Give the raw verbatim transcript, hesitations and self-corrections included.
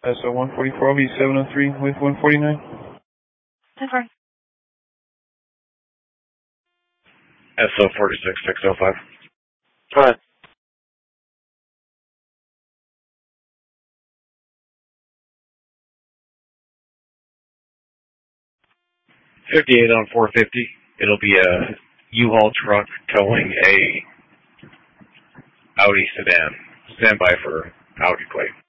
S O one forty-four, I'll be seven oh three with one forty-nine. Confirm. S O forty-six, six oh five. Go ahead. fifty-eight on four fifty. It'll be a U-Haul truck towing a Audi sedan. Stand by for Audi plate.